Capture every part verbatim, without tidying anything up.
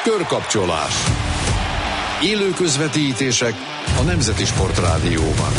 Körkapcsolás. Élő közvetítések a Nemzeti Sportrádióban.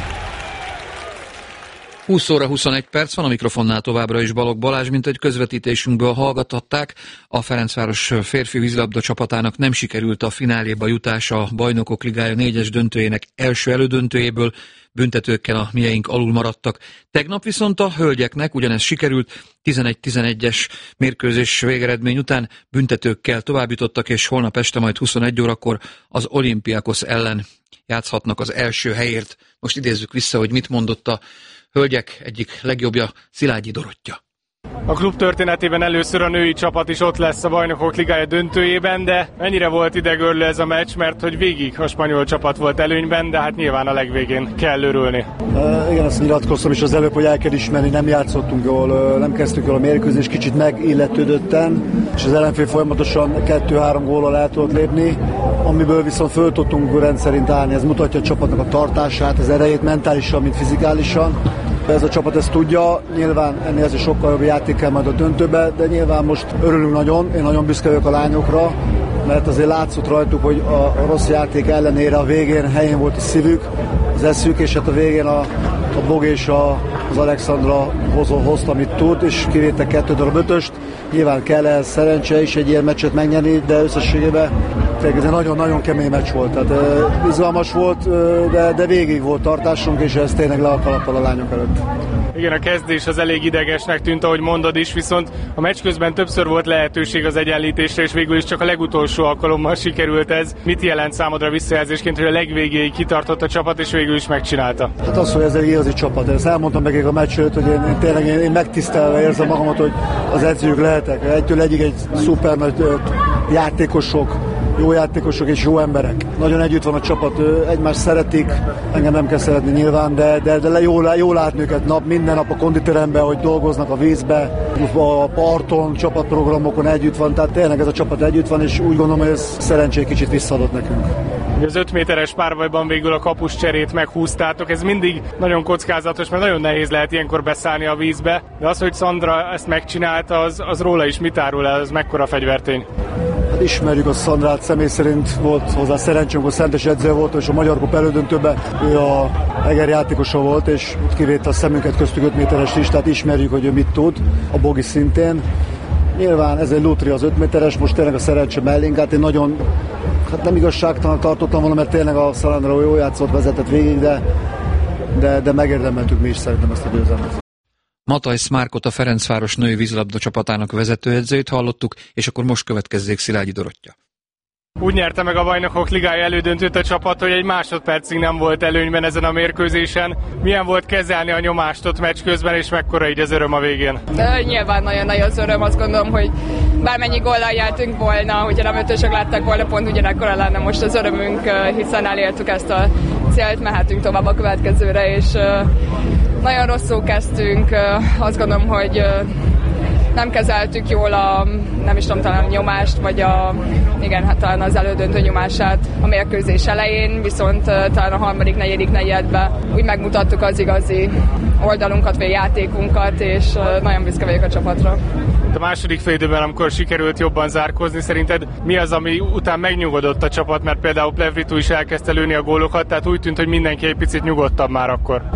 húsz óra huszonegy perc van, a mikrofonnál továbbra is Balogh Balázs, mint egy közvetítésünkből hallgathatták. A Ferencváros férfi vízilabda csapatának nem sikerült a fináléba jutás a Bajnokok Ligája négyes döntőjének első elődöntőjéből, büntetőkkel a mieink alul maradtak. Tegnap viszont a hölgyeknek ugyanez sikerült, tizenegy tizenegyes mérkőzés végeredmény után büntetőkkel továbbjutottak, és holnap este majd huszonegy órakor az Olympiakos ellen játszhatnak az első helyért. Most idézzük vissza, hogy mit mondott a hölgyek egyik legjobbja, Szilágyi Dorottya. A klub történetében először a női csapat is ott lesz a Bajnokok Ligája döntőjében, de mennyire volt idegörlő ez a meccs, mert hogy végig a spanyol csapat volt előnyben, de hát nyilván a legvégén kell örülni. Uh, igen, azt nyilatkoztam is az előbb, hogy el kell ismerni, nem játszottunk jól, uh, nem kezdtük jól a mérkőzést, kicsit megilletődötten, és az ellenfél folyamatosan kettő-három góllal el tudott lépni, amiből viszont föl tudtunk rendszerint állni. Ez mutatja a csapatnak a tartását, az erejét mentálisan, mint fizikálisan. Ez a csapat ezt tudja, nyilván ennél ez is sokkal jobb játék kell majd a döntőbe, de nyilván most örülünk nagyon, én nagyon büszke vagyok a lányokra, mert azért látszott rajtuk, hogy a rossz játék ellenére a végén helyén volt a szívük, az eszük, és hát a végén a, a Bog és a, az Alexandra hozó, hozta, amit tud, és kivétek kettő darab ötöst. Nyilván kell ehhez szerencse is egy ilyen meccset megnyerni, de összességében ez egy nagyon-nagyon kemény meccs volt. Tehát uh, izgalmas volt, uh, de, de végig volt tartásunk, és ez tényleg le a kalappal a lányok előtt. Igen, a kezdés az elég idegesnek tűnt, ahogy mondod is, viszont a meccs közben többször volt lehetőség az egyenlítésre, és végül is csak a legutolsó alkalommal sikerült ez. Mit jelent számodra visszajelzésként, hogy a legvégéig kitartott a csapat, és végül is megcsinálta? Hát az, hogy ez egy igazi csapat. Ezt elmondtam meg a meccs előtt, hogy én, én tényleg én, én megtisztelve érzem magamat, hogy az edzők lehetek. Egytől egyig egy szuper nagy játékosok, jó játékosok és jó emberek. Nagyon együtt van a csapat, egymást szeretik, engem nem kell szeretni nyilván, de, de, de jó, jó látni őket nap, minden nap a konditeremben, hogy dolgoznak a vízbe, a parton, csapatprogramokon együtt van, tehát tényleg ez a csapat együtt van, és úgy gondolom, hogy ez szerencsé kicsit visszaadott nekünk. Az öt méteres párbajban végül a kapus cserét meghúztátok, ez mindig nagyon kockázatos, mert nagyon nehéz lehet ilyenkor beszállni a vízbe, de az, hogy Szandra ezt megcsinálta, az, az róla is mit árul el, az mekkora fegyvertény? Hát ismerjük a Szandrát, személy szerint volt hozzá szerencsém, hogy szentes edző volt, és a Magyar Kupa elődöntőben ő a Eger játékosa volt, és kivétte a szemünket köztük öt méteres is, tehát ismerjük, hogy ő mit tud, a Bogi szintén. Nyilván ez egy lutri az öt méteres, most tényleg a szerencse mellénk, hát én nagyon, hát nem igazságtalan tartottam volna, mert tényleg a Szandra jó játszott, vezetett végig, de, de, de megérdemeltük mi is szerintem ezt a győzelmet. Matajsz Márkot, a Ferencváros női vízilabda csapatának vezetőedzőjét hallottuk, és akkor most következzék Szilágyi Dorottya. Úgy nyerte meg a Bajnokok Ligája elődöntőt a csapat, hogy egy másodpercig nem volt előnyben ezen a mérkőzésen. Milyen volt kezelni a nyomást ott meccs közben, és mekkora így az öröm a végén? De nyilván nagyon nagy az öröm, azt gondolom, hogy bármennyi góllal jártunk volna, hogyha nem ötösök lettek volna, pont ugyanekkora lenne most az örömünk, hiszen elértük ezt a célt, mehetünk tovább a következőre, és nagyon rosszul kezdtünk, azt gondolom, hogy nem kezeltük jól a, nem is tudom, talán a nyomást, vagy a, igen, hát talán az elődöntő nyomását a mérkőzés elején, viszont talán a harmadik, negyedik negyedben úgy megmutattuk az igazi oldalunkat, vagy játékunkat, és nagyon büszke vagyok a csapatra. A második félidőben, amikor sikerült jobban zárkózni, szerinted mi az, ami után megnyugodott a csapat, mert például Plevritu is elkezdte lőni a gólokat, tehát úgy tűnt, hogy mindenki egy picit nyugodtabb már akkor.